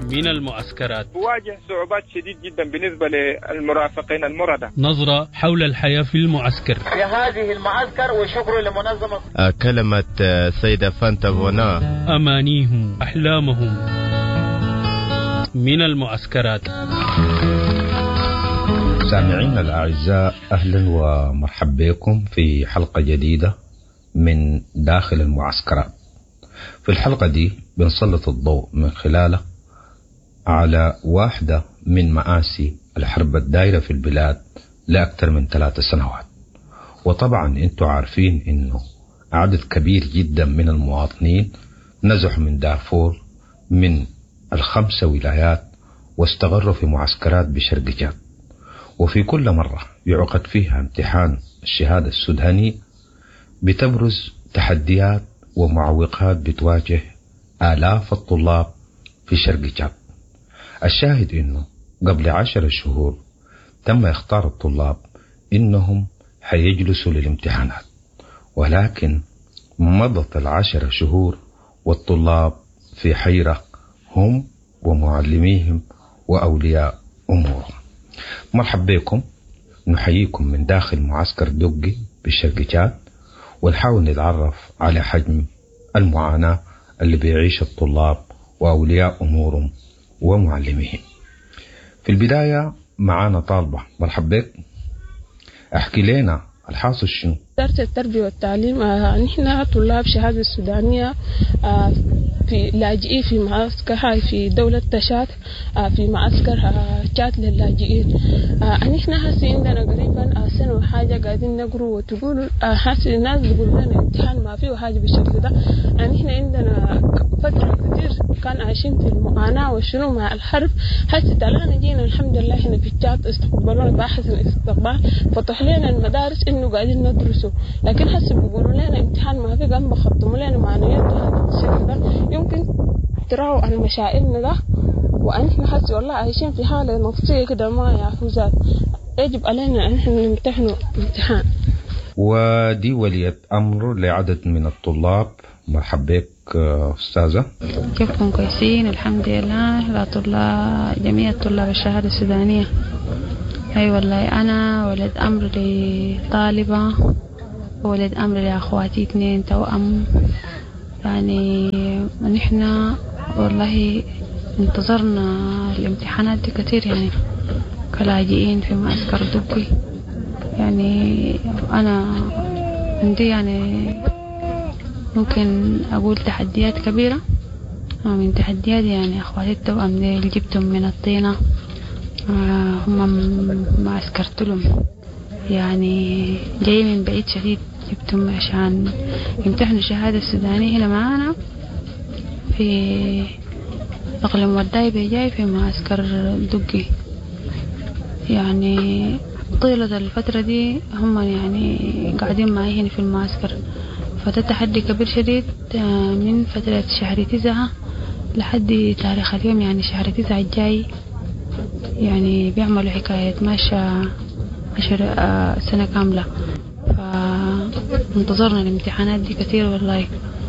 من المعسكرات. تواجه صعوبات شديد جدا بالنسبة للمرافقين المردة. نظرة حول الحياة في المعسكر. في هذه المعسكر وشكر لمنظمة كلمة سيدة فانتا بونا. أمانيهم أحلامهم من المعسكرات. سامعين الأعزاء، أهلا ومرحبا بكم في حلقة جديدة من داخل المعسكرات. في الحلقة دي بنسلط الضوء من خلاله على واحدة من مآسي الحرب الدائرة في البلاد لأكثر من 3 سنوات. وطبعا انتوا عارفين انه عدد كبير جدا من المواطنين نزحوا من دارفور من 5 ولايات واستقروا في معسكرات بشرق جاد. وفي كل مرة يعقد فيها امتحان الشهادة السوداني بتبرز تحديات ومعوقات بتواجه آلاف الطلاب في شرق جاد. الشاهد انه قبل 10 شهور تم اختار الطلاب انهم حيجلسوا للامتحانات، ولكن مضت 10 شهور والطلاب في حيرة هم ومعلميهم وأولياء أمورهم. مرحبا بكم، نحييكم من داخل معسكر دقي بالشرق جاد، ونحاول نتعرف على حجم المعاناة اللي بيعيش الطلاب وأولياء أمورهم ومعلميهم. في البداية معانا طالبة. مرحبا بك، احكي لنا الحاصل شنو؟ وزارة التربية والتعليم نحن طلاب شهادة السودانية في لاجئين في معسكر هاي في دولة تشاد، في معسكر تشاد للاجئين. نحن هسي عندنا قريبا سنة وحاجة قاعدين نقروا، وتقولوا هسي الناس بيقولوا لنا امتحان ما فيه حاجة بالشكل ده. نحن عندنا فترة كتير كان عايشين في المعاناة وشنو مع الحرب. هسي تلانا جينا الحمد لله هنا في تشاد، استقبلونا بأحسن استقبال، فتح لنا المدارس انه قاعدين ندرسوا. لكن هسه بيقولوا لنا امتحان ما في، قام بخطموا لنا معنويات هذا الشيء ده. يمكن تراوا عن مشاعرنا ده، وأنحنا هسه والله عايشين في حالة نفسية كده ما يعرفوا. يجب علينا أن احنا نمتحنوا امتحان. ودي ولية أمر لعدد من الطلاب. مرحبا بك أستاذة. كيفكم؟ كويسين الحمد لله. لا طلاب، جميع طلاب الشهادة السودانية. أي والله أنا ولد أمر لطالبة، ولد أمر لأخواتي 2 توأم. يعني نحن والله انتظرنا الامتحانات دي كتير، يعني كلاجئين في معسكر دقي. يعني أنا عندي يعني ممكن أقول تحديات كبيرة. من تحديات يعني أخواتي التوأم اللي جبتهم من الطينة، هم ما عسكرت لهم، يعني جاي من بعيد شديد، جبتهم عشان يمتحنوا الشهادة السودانية هنا معانا في أقليم وداي جاي في معسكر دقي. يعني طيلة الفترة دي هم يعني قاعدين معي هنا في المعسكر، فده تحدي كبير شديد من فترة شهر 9 لحد تاريخ اليوم، يعني شهر 9 الجاي. يعني بيعملوا حكاية ماشى 10 سنة كاملة. فانتظرنا الامتحانات دي كثير والله،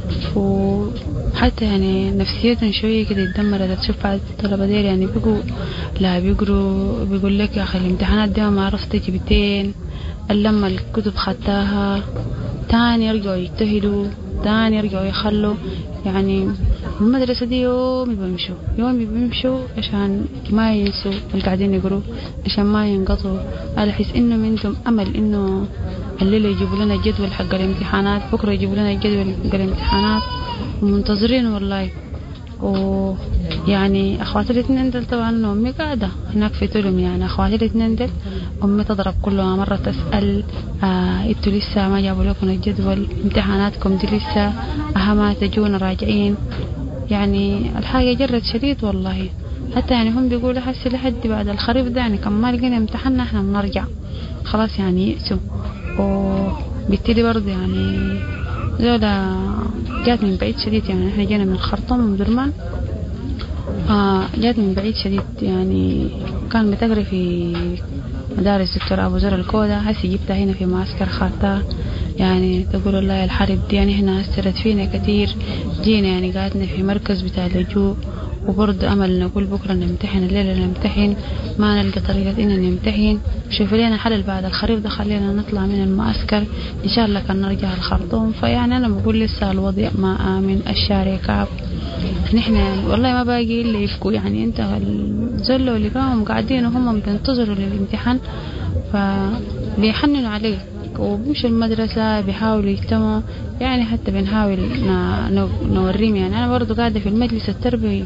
وحتى يعني نفسيتهم شوية كده اتدمرت. تشوف بعض الطلبة دير يعني بيقوا لا بيقروا، بيقول لك يا أخي الامتحانات دي ما عرفت جبتين، لما الكتب خدتها تاني يرجعوا يجتهدوا، تاني يرجعوا يخلوا. يعني المدرسة دي يومي بيمشوا عشان ما ينسوا اللي قاعدين يقروا، عشان ما ينقطعوا. على حس إنه عندهم أمل إنه الليلة يجيبوا لنا الجدول حق الامتحانات، بكرة يجيبوا لنا الجدول حق الامتحانات، ومنتظرين والله. ويعني أخواتي الاتنين دل طبعا أمي قاعدة هناك في تولم. يعني أخواتي الاتنين دل أمي تضرب كل مرة تسأل إنتوا لسه ما جابوا لكم الجدول، امتحاناتكم دي لسه أهما تجونا راجعين. يعني الحاجة جرت شديد والله. حتى يعني هم بيقولوا حسي لحد بعد الخريف ده يعني كم ما لقينا امتحاننا احنا بنرجع خلاص، يعني يأسوا. وبالتالي برضه يعني زولا جات من بعيد شديد. يعني احنا جينا من الخرطوم من درمان، جات من بعيد شديد. يعني كان بتقري في مدارس دكتور أبو زر الكودة، هسي جبتها هنا في معسكر خارطة. يعني تقول الله الحرب دي يعني هنا أثرت فينا كتير. جينا يعني قاعدنا في مركز بتاع اللجوء، وبرضه أمل نقول بكرة نمتحن، الليلة نمتحن، ما نلقى طريقة إننا نمتحن. شوف لنا حل بعد الخريف ده، خلينا نطلع من المعسكر إن شاء الله كان نرجع الخرطوم. فيعني أنا بقول لسه الوضع ما آمن، الشارع كعب. نحن والله ما باقي إلا يفكوا، يعني أنت الزلوا اللي كانوا قاعدين وهم بينتظروا للامتحان فبيحننوا عليه وبمشوا المدرسة بيحاولوا يجتمعوا. يعني حتى بنحاول نوريهم. يعني أنا برضو قاعدة في المجلس التربوي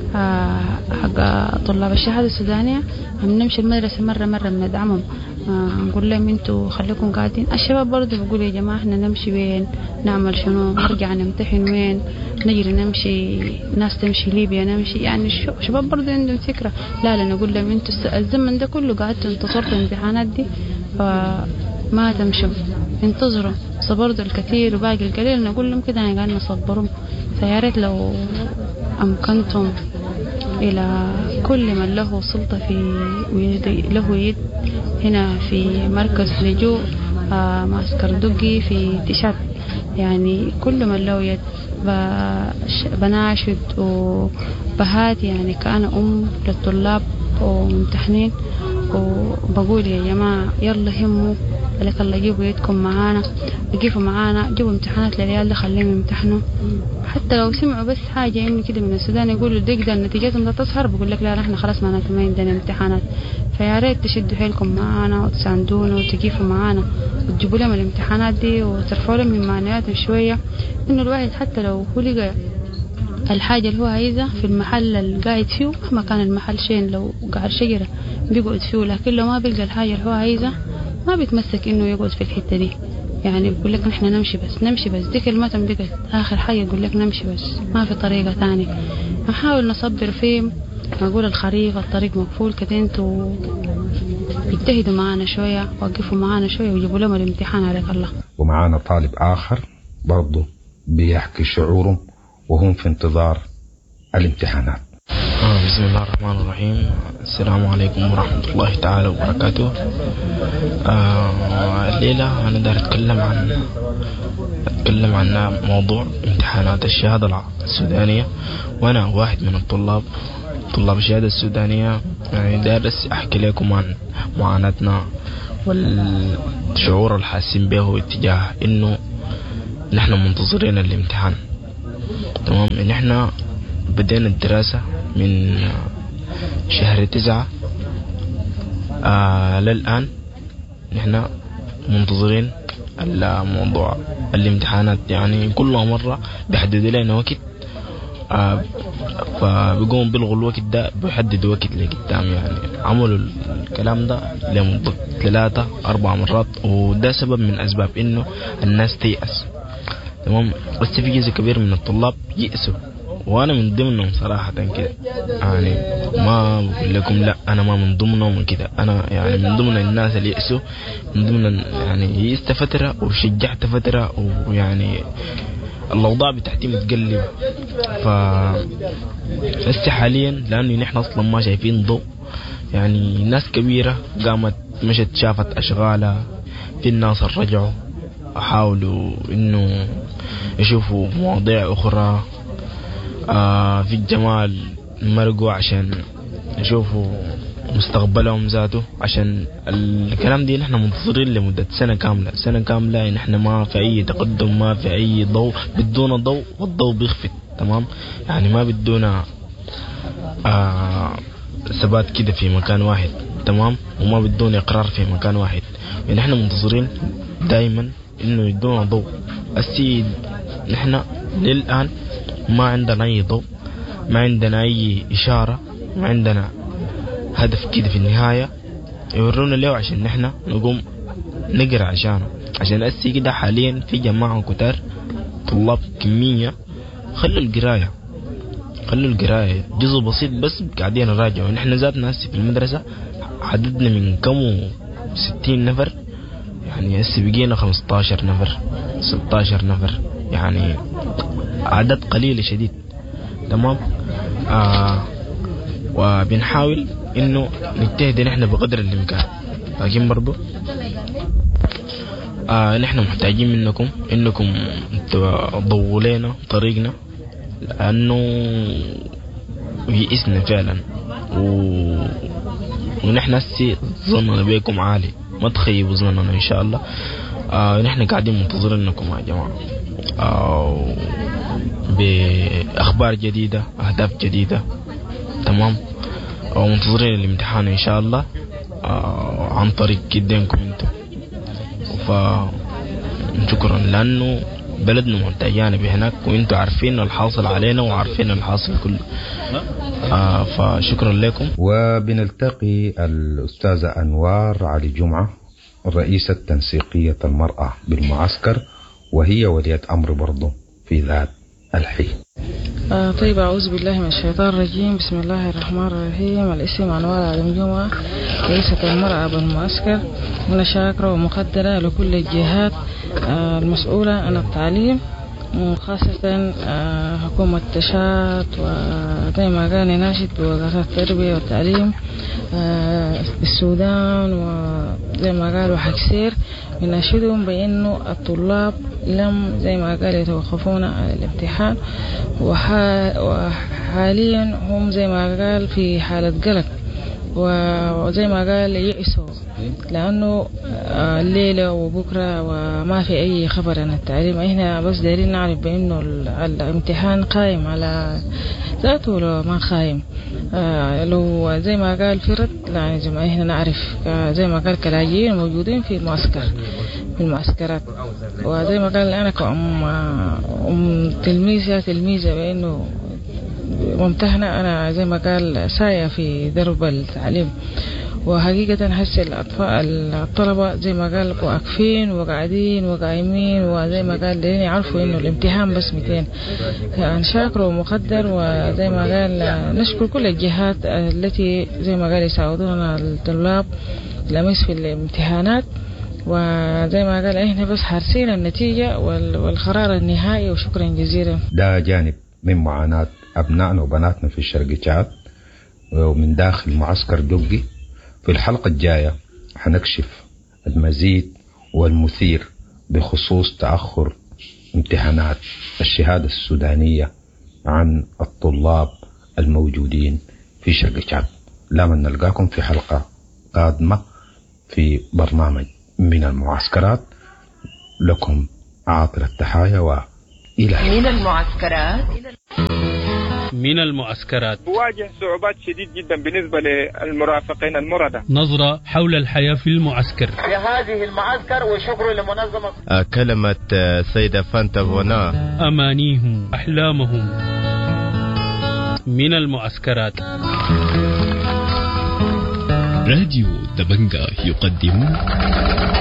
حق طلاب الشهادة السودانية، نمشي المدرسة مرة بندعمهم، نقول لهم انتوا خليكم قاعدين. الشباب برضو بيقولوا يا جماعة احنا نمشي وين، نعمل شنو، نرجع نمتحن وين، نجري نمشي، ناس تمشي ليبيا نمشي. يعني الشباب برضو عندهم فكرة. لا نقول لهم انتوا الزمن ده كله قاعدتوا انتصرتوا الامتحانات دي فما تمشوا، انتظروا، صبرتوا الكثير وباقي القليل. نقول لهم كده قاعد نصبرهم. فياريت لو أمكنتم إلى كل من له سلطة له يد هنا في مركز لجوء معسكر دقي في تشاد، يعني كل من له يد بناشد وبهات، يعني كأنا للطلاب وممتحنين، وبقول يا جماعة يلا هموا لك الله، جيبوا يدكم معانا، وقفوا معانا، جيبوا امتحانات للعيال ده خليهم يمتحنوا. حتى لو سمعوا بس حاجة إنه كده من السودان يقولوا ده نتيجتهم ده تظهر، بقول لك لا نحن خلاص ما عندنا امتحانات. فيا ريت تشدوا حيلكم معانا وتساندونا وتقفوا معانا وتجيبوا لهم الامتحانات دي وترفعوا لهم من معنوياتهم شوية. إنه الواحد حتى لو هو لقى الحاجة اللي هو عايزها في المحل اللي قاعد فيه، مهما كان المحل شين، لو قاعد شجرة بيقعد فيه، لكن لو ما بيلقى الحاجة اللي هو عايزها ما بيتمسك إنه يقعد في الحتة دي. يعني بيقول لك نحن نمشي بس دي كلمتهم بقت آخر حاجة، يقول لك نمشي بس ما في طريقة تانية. نحاول نصبر فيه، نقول الخريف الطريق مقفول كده، انتوا يجتهدوا معانا شوية، وقفوا معانا شوية ويجيبوا لهم الامتحان عليك الله. ومعانا طالب آخر برضو بيحكي شعورهم وهم في انتظار الامتحانات. بسم الله الرحمن الرحيم. السلام عليكم ورحمة الله تعالى وبركاته. الليلة أنا داير أتكلم عن موضوع امتحانات الشهادة السودانية، وأنا واحد من طلاب الشهادة السودانية. يعني دارس أحكي لكم عن معاناتنا والشعور الحاسين به اتجاه إنه نحن منتظرين الامتحان. تمام، نحن بدينا الدراسة من شهر 9 للآن نحن منتظرين الموضوع الامتحانات. يعني كل مرة بيحدد لنا وقت، فبيقوم بيلغوا الوقت ده، بيحددوا وقت لقدام. يعني عملوا الكلام ده لمدة 3-4 مرات، وده سبب من أسباب إنه الناس تيأس. تمام، بس في جزء كبير من الطلاب يأسوا، وانا من ضمنهم صراحة كده. يعني ما بقول لكم لا انا ما من ضمنهم كده، انا يعني من ضمن الناس اللي يأسوا، من ضمن يعني يأست فترة وشجعت فترة، ويعني الاوضاع بتاعتي متقلبة. هسه حاليا لانه نحن اصلا ما شايفين ضوء، يعني ناس كبيرة قامت مشت شافت اشغالها، في الناس رجعوا حاولوا انه يشوفوا مواضيع اخرى، في الجمال مرقوا عشان يشوفوا مستقبلهم ذاته. عشان الكلام دي نحن منتظرين لمدة سنة كاملة نحن ما في أي تقدم، ما في أي ضوء، بدون ضوء والضوء بيخفت. تمام، يعني ما بدونا ثبات كده في مكان واحد. تمام، وما بدونا إقرار في مكان واحد. يعني نحن منتظرين دائما إنه يدونا ضوء. السيد نحن للآن ما عندنا أي ضوء، ما عندنا أي إشارة، ما عندنا هدف كده في النهاية يورونا له عشان نحن نقوم نقرأ عشان أسي كده. حاليا في جماعة كتار طلاب كمية خلوا القراية جزء بسيط بس قاعدين نراجعوا. نحن ذاتنا هسي في المدرسة عددنا من كم 60 نفر، يعني هسي بقينا 15 نفر 16 نفر، يعني عدد قليل شديد. تمام، وبنحاول انه نجتهد نحن بقدر الامكان، لكن برضو نحن محتاجين منكم انكم تضووا لنا طريقنا، لانه ويئسنا فعلا ونحن هسي ظننا بيكم عالي، ما تخيبوا ظننا إن شاء الله. نحن قاعدين منتظرينكم يا جماعة بأخبار جديدة، أهداف جديدة، تمام، ومنتظرين الامتحان إن شاء الله عن طريق جدينكم انتم. فشكرا لأنه بلدنا محتاجانا بهناك، وانتم عارفين الحاصل علينا وعارفين الحاصل كله. فشكرا لكم. وبنلتقي الأستاذة أنوار علي جمعة، رئيسة تنسيقية المرأة بالمعسكر، وهي ولية أمر برضو في ذات الحين. طيب، أعوذ بالله من الشيطان الرجيم، بسم الله الرحمن الرحيم. الاسم أنوار علي جمعة، رئيسة المرأة بالمعسكر. أنا شاكرة ومقدرة لكل الجهات المسؤولة عن التعليم، خاصة حكومة تشات، وزي ما قال ناشد بوزارة التربية والتعليم بالسودان، وزي ما قالوا حكسير، بناشدهم بأنه الطلاب لم زي ما قال يتوقفون على الامتحان، وحاليا هم زي ما قال في حالة قلق، وزي ما قال يئسوا لأنه الليلة وبكرة وما في أي خبر عن التعليم. إحنا بس دايرين نعرف بأنه الامتحان قائم على ذاته ولا ما قائم. لو زي ما قال في رد، لا يا جماعة، إحنا نعرف زي ما قال كلاجئين موجودين في المعسكر، في المعسكرات. وزي ما قال أنا كأم تلميذة بأنه ممتحنة، أنا زي ما قال سايا في درب التعليم. وحقيقة هسه الطلبة زي ما قال واقفين وقاعدين وقايمين، وزي ما قال لين يعرفوا إنه الامتحان بس 200. يعني شاكر ومقدر، وزي ما قال نشكر كل الجهات التي زي ما قال يساعدونا الطلاب لمس في الامتحانات. وزي ما قال إحنا بس حارسين النتيجة والقرار النهائي، وشكرا جزيلا. ده جانب من معاناة أبنائنا وبناتنا في الشرق تشاد ومن داخل معسكر جوجي. في الحلقة الجاية حنكشف المزيد والمثير بخصوص تأخر امتحانات الشهادة السودانية عن الطلاب الموجودين في شرق تشاد. لما نلقاكم في حلقة قادمة في برنامج من المعسكرات. لكم عاطر التحايا وإلى من المعسكرات. تواجه صعوبات شديد جدا بالنسبة للمرافقين المردة. نظرة حول الحياة في المعسكر. في هذه المعسكر، وشكر لمنظمة كلمة سيدة فانتا فونا. أمانيهم أحلامهم. من المعسكرات. راديو دبنجا يقدم